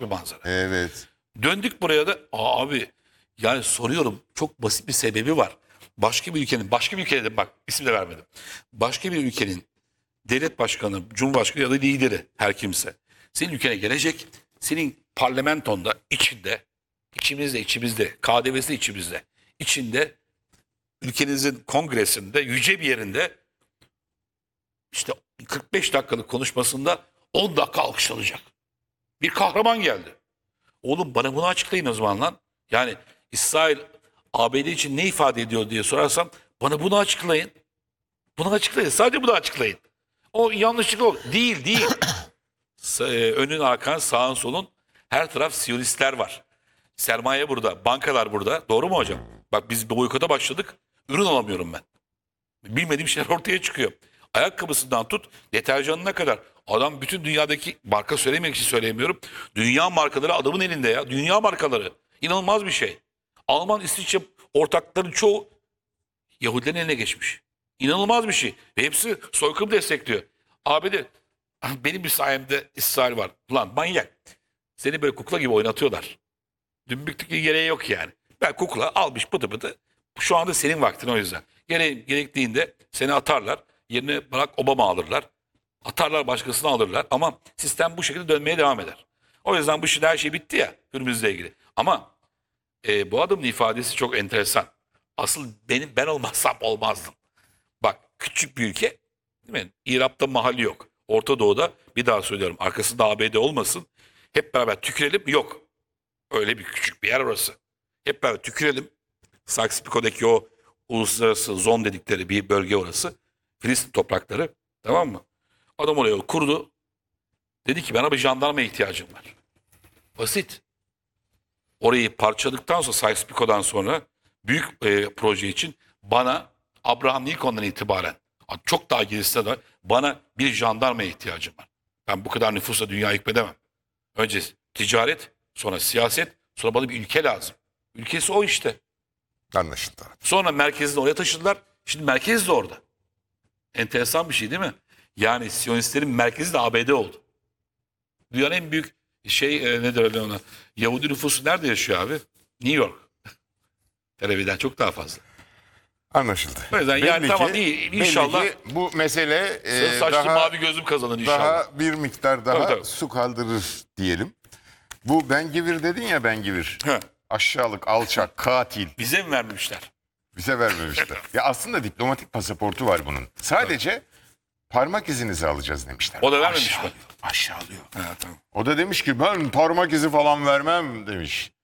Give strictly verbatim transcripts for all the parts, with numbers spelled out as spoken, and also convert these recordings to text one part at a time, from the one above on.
bir manzara. Evet. Döndük buraya da abi yani soruyorum çok basit bir sebebi var. Başka bir ülkenin, başka bir ülkede bak isim de vermedim. Başka bir ülkenin devlet başkanı, cumhurbaşkanı ya da lideri her kimse senin ülkene gelecek. Senin parlamentonda içinde, içimizde içimizde, K D V'si içimizde, içinde ülkenizin kongresinde yüce bir yerinde işte kırk beş dakikalık konuşmasında on dakika alkışlanacak. Bir kahraman geldi. Oğlum bana bunu açıklayın o zaman lan. Yani İsrail A B D için ne ifade ediyor diye sorarsam bana bunu açıklayın. Bunu açıklayın. Sadece bunu açıklayın. O yanlışlıkla olur. Değil değil. Sa- e, Önün arkan sağın solun her taraf Siyonistler var. Sermaye burada. Bankalar burada. Doğru mu hocam? Bak biz bir boykota başladık. Ürün alamıyorum ben. Bilmediğim şeyler ortaya çıkıyor. Ayakkabısından tut deterjanına kadar. Adam bütün dünyadaki marka söylemek için söyleyemiyorum. Dünya markaları adamın elinde ya. Dünya markaları. İnanılmaz bir şey. Alman, İsviçre ortakların çoğu Yahudilerin eline geçmiş. İnanılmaz bir şey. Ve hepsi soykırım destekliyor. A B D benim bir sayemde İsrail var. Ulan manyak. Seni böyle kukla gibi oynatıyorlar. Dümbüklük gereği yok yani. Ben kukla almış pıtı pıtı. Şu anda senin vaktin o yüzden. Gere gerektiğinde seni atarlar. Yerine Barack Obama alırlar. Atarlar başkasını alırlar. Ama sistem bu şekilde dönmeye devam eder. O yüzden bu işin her şey bitti ya günümüzle ilgili. Ama e, bu adamın ifadesi çok enteresan. Asıl benim ben olmazsam olmazdım. Bak küçük bir ülke değil mi? İrab'da mahalli yok. Orta Doğu'da bir daha söylüyorum arkasında A B D olmasın. Hep beraber tükürelim yok. Öyle bir küçük bir yer orası. Hep beraber tükürelim. Sykes-Picot'daki o uluslararası zon dedikleri bir bölge orası. Filistin toprakları. Tamam mı? Adam oraya kurdu. Dedi ki bana bir jandarma ihtiyacım var. Basit. Orayı parçaladıktan sonra Sykes-Picot'dan sonra büyük e, proje için bana Abraham Lincoln'dan itibaren çok daha gerisine de bana bir jandarma ihtiyacım var. Ben bu kadar nüfusla dünyayı hükmedemem. Önce ticaret, sonra siyaset, sonra bana bir ülke lazım. Ülkesi o işte. Anlaşıldı. Sonra merkezini oraya taşıdılar. Şimdi merkez de orada. Enteresan bir şey değil mi? Yani Siyonistlerin merkezi de A B D oldu. Dünyanın en büyük şey e, nedir öyle ona? Yahudi nüfusu nerede yaşıyor abi? New York. Tel Aviv'den çok daha fazla. Anlaşıldı. O yüzden yani Belli tamam ki- iyi inşallah belli ki bu mesele e, sarı saçlı daha, mavi gözlüm kazanır inşallah. daha bir miktar daha Tabii, tabii. su kaldırır diyelim. Bu Bengivir dedin ya Bengivir. He. Aşağılık, alçak, katil. Bize mi vermemişler? Bize vermemişler. Ya aslında diplomatik pasaportu var bunun. Sadece parmak izinizi alacağız demişler. O da vermemiş mi? Aşağılıyor, aşağılıyor. Ha, tamam. O da demiş ki ben parmak izi falan vermem demiş.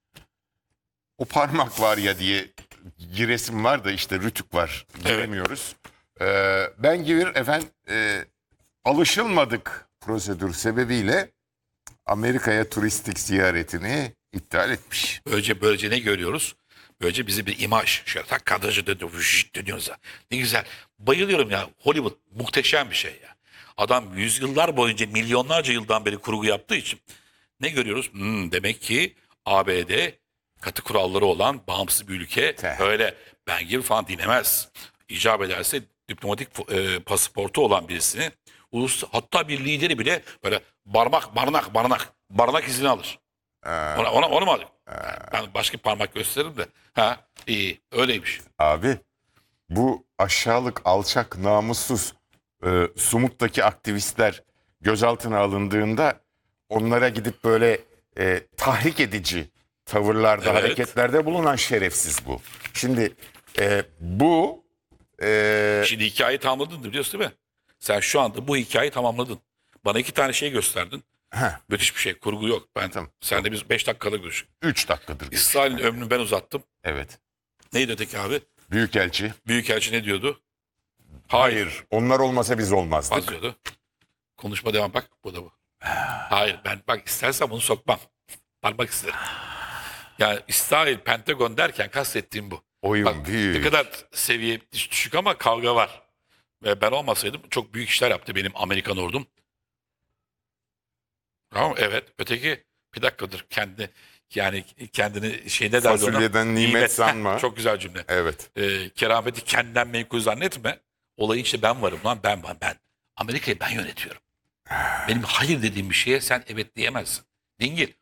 O parmak var ya diye giresim var da işte rütük var. Giremiyoruz. Ee, ben Givir efendim e, alışılmadık prosedür sebebiyle Amerika'ya turistik ziyaretini iptal etmiş. Böylece böylece ne görüyoruz? Böylece bizi bir imaj. Şöyle tak kadrajı dönüyor, vücut dönüyoruz ya. Ne güzel. Bayılıyorum ya. Hollywood muhteşem bir şey ya. Adam yüzyıllar boyunca milyonlarca yıldan beri kurgu yaptığı için ne görüyoruz? Hmm, demek ki A B D katı kuralları olan bağımsız bir ülke. Teh. Öyle ben gibi falan dinemez. İcap ederse diplomatik e, pasaportu olan birisini ulus hatta bir lideri bile böyle parmak barınak barınak barınak izini alır. Ona, ona, onu mu alayım? Ben başka bir parmak gösteririm de. Ha iyi öyleymiş. Abi bu aşağılık, alçak, namussuz e, Sumut'taki aktivistler gözaltına alındığında onlara gidip böyle e, tahrik edici tavırlarda, Evet. hareketlerde bulunan şerefsiz bu. Şimdi e, bu e, Şimdi hikayeyi tamamladın biliyorsun değil mi? Sen şu anda bu hikayeyi tamamladın. Bana iki tane şey gösterdin. heh, Müthiş bir şey. Kurgu yok. Ben Tamam. sen de biz beş dakikada görüş. üç dakikadır. İsrail'in ömrünü ben uzattım. Evet. Neydi öteki abi? Büyükelçi. Büyükelçi ne diyordu? Hayır. Onlar olmasa biz olmazdık. Az diyordu. Konuşma devam bak. Bu da bu. Hayır ben bak istersen bunu sokmam. Parmak isterim. Yani İsrail, Pentagon derken kastettiğim bu. Oyun Bak, büyük. ne kadar seviye düşük ama kavga var. Ve ben olmasaydım çok büyük işler yaptı benim Amerikan ordum. Tamam mı? Evet. Öteki bir dakikadır. Kendi yani kendini şeyde derdi ona. Fasulyeden nimet sanma. Heh, çok güzel cümle. Evet. Ee, kerameti kendinden menkul zannetme. Olayın işte ben varım lan ben ben ben. Amerika'yı ben yönetiyorum. Benim hayır dediğim bir şeye sen evet diyemezsin. Dingil.